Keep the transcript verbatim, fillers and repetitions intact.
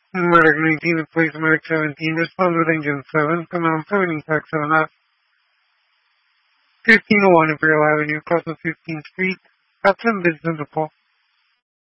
Medic nineteen replace Medic seventeen. Respond with Engine seven. Command seven, Tax seven F. fifteen oh one Imperial Avenue, cross the fifteenth Street. Captain Vincent DePaul.